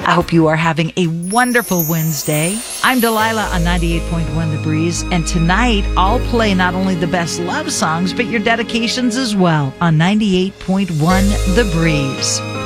I hope you are having a wonderful Wednesday. I'm Delilah on 98.1 The Breeze, and tonight I'll play not only the best love songs, but your dedications as well on 98.1 The Breeze.